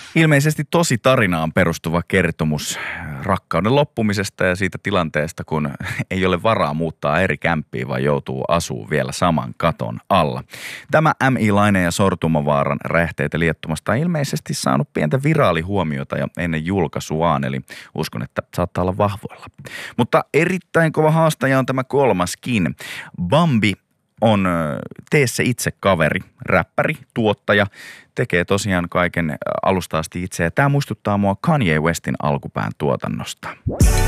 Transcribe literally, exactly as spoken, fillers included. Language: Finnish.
Ilmeisesti tosi tarinaan perustuva kertomus rakkauden loppumisesta ja siitä tilanteesta, kun ei ole varaa muuttaa eri kämppiin, vaan joutuu asumaan vielä saman katon alla. Tämä M I Laine ja Sortumavaaran räjähteitä liettumasta on ilmeisesti saanut pientä viraalihuomiota jo ennen julkaisuaan, eli uskon, että saattaa olla vahvoilla. Mutta erittäin kova haastaja on tämä kolmaskin. Bambi on Tee se itse kaveri, räppäri, tuottaja, tekee tosiaan kaiken alusta asti itse. Ja tämä muistuttaa mua Kanye Westin alkupään tuotannosta.